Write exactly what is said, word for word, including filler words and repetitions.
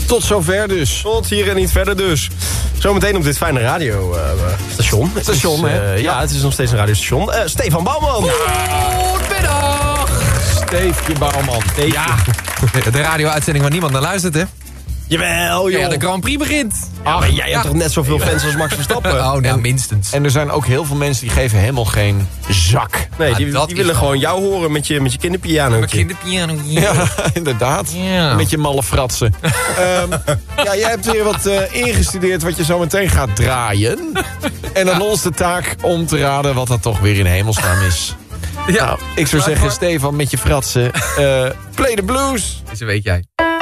Tot zover dus. Tot hier en niet verder dus. Zometeen op dit fijne radiostation. Uh, Station, uh, hè? Ja, het is nog steeds een radiostation. Uh, Stefan Bouwman. Goedemiddag! Steefje Bouwman. Ja, de radio-uitzending waar niemand naar luistert, hè? Jawel, joh. Ja, de Grand Prix begint. Ja, maar jij hebt toch net zoveel fans als Max Verstappen? Oh, nou, En- minstens. En er zijn ook heel veel mensen die geven helemaal geen zak. Nee, Ja, die, dat die is willen wel- gewoon jou horen met je, met je kinderpiano. Een kinderpiano. Ja, inderdaad. Ja. Met je malle fratsen. Ehm, ja, jij hebt weer wat uh, ingestudeerd wat je zo meteen gaat draaien. En dan ons de taak om te raden wat dat toch weer in hemelsnaam is. Ja, Nou, ik zou zeggen, Stefan, met je fratsen. Uh, play the blues. dus weet jij.